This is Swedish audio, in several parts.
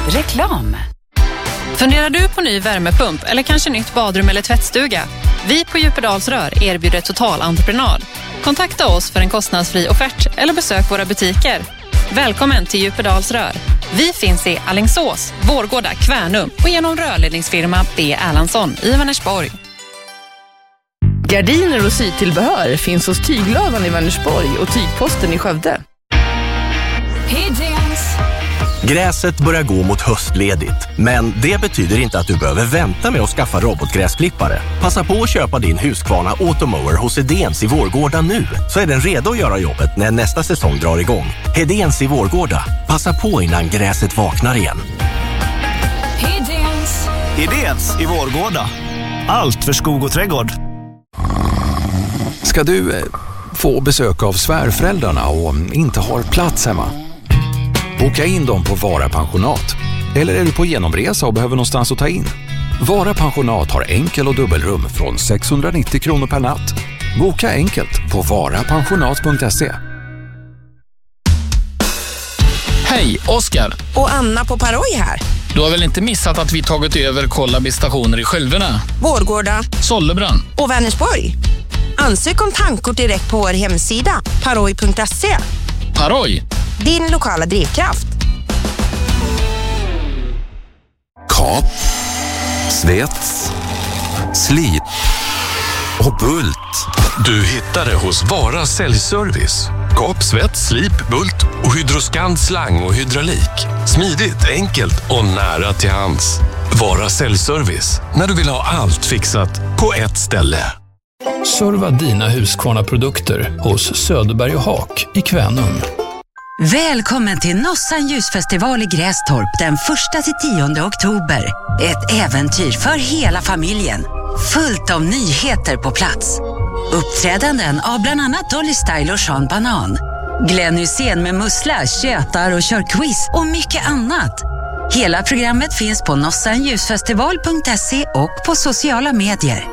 Reklam. Funderar du på ny värmepump eller kanske nytt badrum eller tvättstuga? Vi på Djupedals Rör erbjuder total entreprenad. Kontakta oss för en kostnadsfri offert eller besök våra butiker. Välkommen till Djupedals Rör. Vi finns i Alingsås, Vårgårda, Kvärnum och genom rörledningsfirma B. Erlandsson i Vänersborg. Gardiner och sytillbehör finns hos Tyglövan i Vänersborg och Tygposten i Skövde. Gräset börjar gå mot höstledigt, men det betyder inte att du behöver vänta med att skaffa robotgräsklippare. Passa på att köpa din Husqvarna Automower hos Hedéns i Vårgårda nu, så är den redo att göra jobbet när nästa säsong drar igång. Hedéns i Vårgårda. Passa på innan gräset vaknar igen. Hedéns i Vårgårda. Allt för skog och trädgård. Ska du få besök av svärföräldrarna och inte har plats hemma? Boka in dem på Vara Pensionat. Eller är du på genomresa och behöver någonstans att ta in? Vara Pensionat har enkel- och dubbelrum från 690 kronor per natt. Boka enkelt på varapensionat.se. Hej, Oskar. Och Anna på Paroj här. Du har väl inte missat att vi tagit över Kollaby stationer i Skälverna, Vårgårda, Sollebrand och Vänersborg. Ansök om tankkort direkt på vår hemsida paroj.se. Paroj. Din lokala drivkraft. Kap, svets, slit och bult. Du hittar det hos Vara Säljservice. Kap, svets, slip, bult och Hydroskand slang och hydraulik. Smidigt, enkelt och nära till hands. Vara Säljservice. När du vill ha allt fixat på ett ställe. Serva dina Husqvarna-produkter hos Söderberg och Haak i Kvänum. Välkommen till Nossan ljusfestival i Grästorp den 1-10 oktober. Ett äventyr för hela familjen. Fullt av nyheter på plats. Uppträdanden av bland annat Dolly Style och Sean Banan. Glenn Hussein med mussla, tjötar och kör quiz och mycket annat. Hela programmet finns på nossanljusfestival.se och på sociala medier.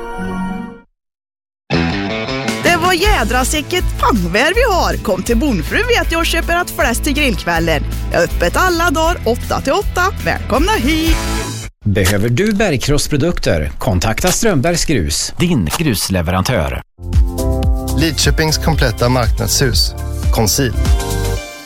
Det var jädra säkert pangvär vi har. Kom till Bonfru vet jag och köper att flest till grillkvällen. Jag är öppet alla dagar 8-8. Välkomna hit! Behöver du bergkrossprodukter? Kontakta Strömbergs Grus, din grusleverantör. Lidköpings kompletta marknadshus. Conceal.